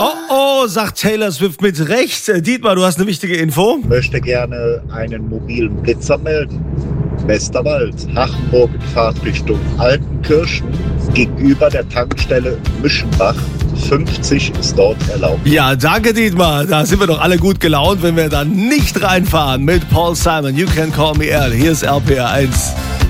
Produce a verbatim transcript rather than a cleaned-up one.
Oh, oh, sagt Taylor Swift mit Recht. Äh, Dietmar, du hast eine wichtige Info. Ich möchte gerne einen mobilen Blitzer melden. Westerwald, Hachenburg in Fahrtrichtung Altenkirchen, gegenüber der Tankstelle Mischenbach. fünfzig ist dort erlaubt. Ja, danke Dietmar. Da sind wir doch alle gut gelaunt, wenn wir dann nicht reinfahren mit Paul Simon. You can call me Al. Hier ist R P R eins.